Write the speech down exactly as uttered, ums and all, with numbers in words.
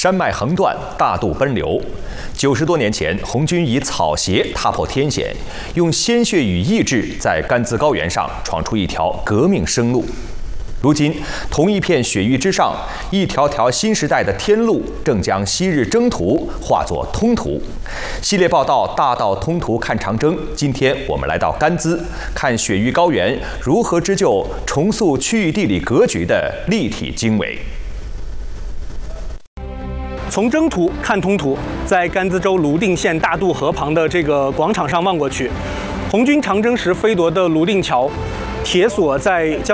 山脉横断，大渡奔流。九十多年前，红军以草鞋踏破天险，用鲜血与意志在甘孜高原上闯出一条革命生路。如今，同一片雪域之上，一条条新时代的天路正将昔日征途化作通途。系列报道《大道通途看长征》，今天我们来到甘孜，看雪域高原如何织就重塑区域地理格局的立体经纬。 从征途看通途，在甘孜州泸定县大渡河旁的这个广场上望过去，红军长征时飞夺的泸定桥，铁索在将